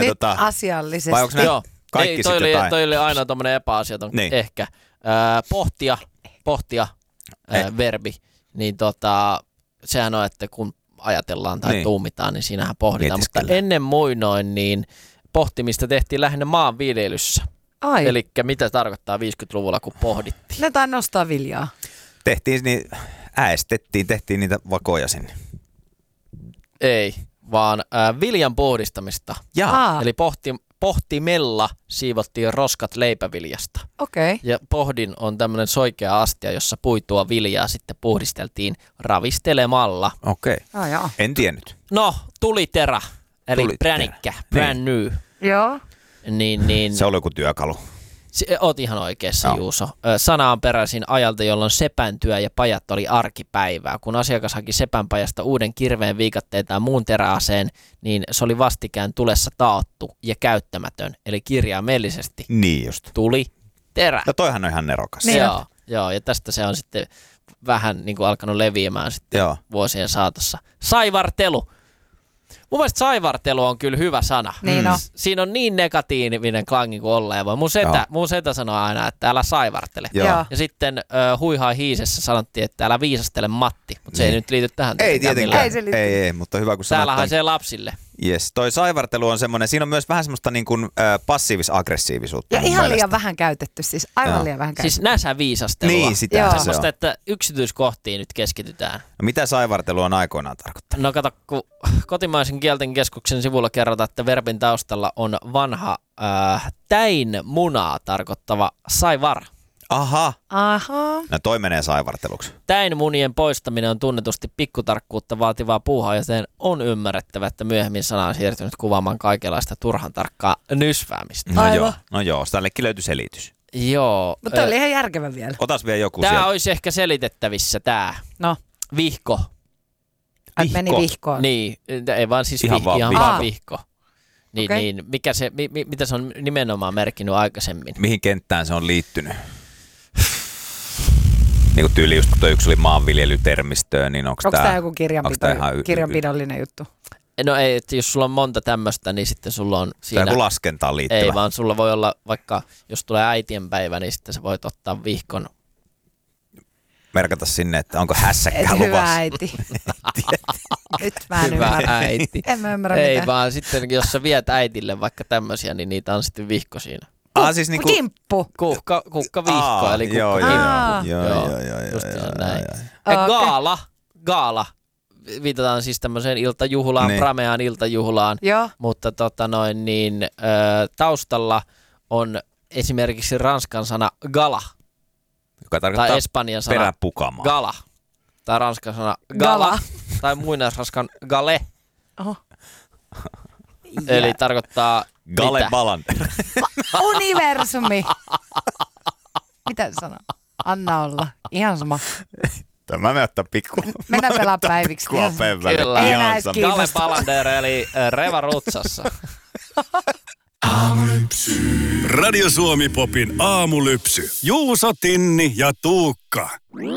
asiallisesti. Vai onko ne kaikki ei, sitten jotain? toi oli aina tommonen epäasiaton niin. ehkä. Pohtia verbi, niin sehän on, että kun ajatellaan tai tuumitaan, niin siinähän pohditaan. Mutta ennen muinoin niin pohtimista tehtiin lähinnä maanviljelyssä. Eli mitä tarkoittaa 50-luvulla, kun pohdittiin? Ne tain nostaa viljaa. Tehtiin niitä vakoja sinne. Ei, vaan viljan puhdistamista. Eli pohtimella siivottiin roskat leipäviljasta. Okei. Ja pohdin on tämmöinen soikea astia, jossa puitua viljaa sitten puhdistelltiin ravistelemalla. Okei. En tiennyt. No, tuliterä, eli pränikkä, brand new. Joo. Niin. Se oli joku työkalu. Oot ihan oikeassa, Juuso. Sana on peräisin ajalta, jolloin sepäntyö ja pajat oli arkipäivää. Kun asiakas haki sepänpajasta uuden kirveen, viikatteen tai muun teräaseen, niin se oli vastikään tulessa taattu ja käyttämätön. Eli kirjaimellisesti niin just. Tuli terä. Ja toihan on ihan nerokas. Niin. Joo, ja tästä se on sitten vähän niin kuin alkanut leviämään sitten vuosien saatossa. Saivartelu. Mun mielestä saivartelu on kyllä hyvä sana. Niin on. Siinä on niin negatiivinen klangi kuin ollaan voi. Mun setä sanoo aina, että älä saivartele. Joo. Ja sitten Huihaa hiisessä sanottiin, että älä viisastele Matti. Mutta se ei nyt liity tähän. Ei tietenkään. Ei, mutta hyvä kun sanot. Täällä haisee lapsille. Yes, toi saivartelu on semmoinen, siinä on myös vähän semmoista niin kuin passiivis-aggressiivisuutta. Ja ihan liian vähän käytetty, siis aivan liian vähän käytetty. Siis näsäviisastelua. Niin, sitä semmoista, että yksityiskohtiin nyt keskitytään. No, mitä saivartelu on aikoinaan tarkoittanut? No kato, kun Kotimaisen kielten keskuksen sivulla kerrotaan, että verbin taustalla on vanha täin munaa tarkoittava saivar. Aha. No toi menee saivarteluksi. Täin munien poistaminen on tunnetusti pikkutarkkuutta vaativaa puuhaa, joten on ymmärrettävä, että myöhemmin sana on siirtynyt kuvaamaan kaikenlaista turhan tarkkaa nysväämistä. No joo, tällekin löytyi selitys. Joo. Mutta oli ihan järkevä vielä. Otas vielä joku tää sieltä. olisi ehkä selitettävissä tää. No. Vihko. Meni vihkoon. Niin, ei vaan siis ihan vaan vihko. Niin, mitä se on nimenomaan merkinnyt aikaisemmin? Mihin kenttään se on liittynyt? Niin kuin tyyli just kun toi yksi oli maanviljelytermistöä, niin onko tää joku kirjanpidollinen juttu? No ei, että jos sulla on monta tämmöistä, niin sitten sulla on siinä... Tai joku laskentaan liittyvä. Ei, vaan sulla voi olla vaikka, jos tulee äitienpäivä, niin sitten sä voit ottaa vihkon. Merkata sinne, että onko hässäkkää luvassa. Hyvä äiti. Nyt mä en ymmärrä. Äiti. En mä ymmärrä ei, mitään. Vaan sitten jos sä viet äitille vaikka tämmöisiä, niin niitä on sitten vihko siinä. Siis niinku... Kimppu. Kukkavihko, eli kukkakimppu. Joo. Näin. Gaala. Viitataan siis tämmöiseen iltajuhlaan, prameaan iltajuhlaan, mutta taustalla on esimerkiksi ranskan sana gala, joka tarkoittaa tai espanjan sana peräpukamaa. Gala, tai ranskan sana gala, tai muinaisranskan gale. Oho. Eli tarkoittaa Gale mitä? Balander. Universumi. Mitä sanoo? Anna olla. Ihan sama. Mä menen ottaa pikku. Mennään pelaa päiviksi. Kyllä. Gale Balander eli Reva Rutsassa. Aamulypsy. Radio Suomi Popin aamulypsy. Juuso, Tinni ja Tuukka.